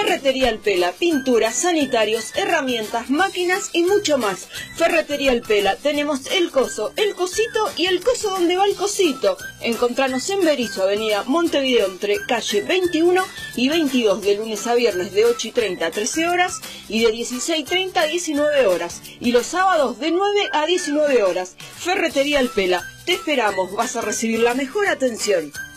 Ferretería El Pela, pinturas, sanitarios, herramientas, máquinas y mucho más. Ferretería El Pela, tenemos el coso, el cosito y el coso donde va el cosito. Encontranos en Berizo, avenida Montevideo, entre calle 21 y 22, de lunes a viernes de 8:30 a 13 horas y de 16:30 a 19 horas. Y los sábados de 9 a 19 horas. Ferretería El Pela, te esperamos, vas a recibir la mejor atención.